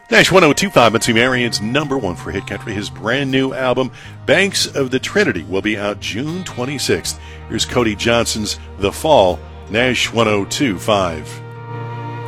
Nash 1025, Muncie Marion's number one for Hit Country. His brand new album, Banks of the Trinity, will be out June 26th. Here's Cody Johnson's The Fall, Nash 1025.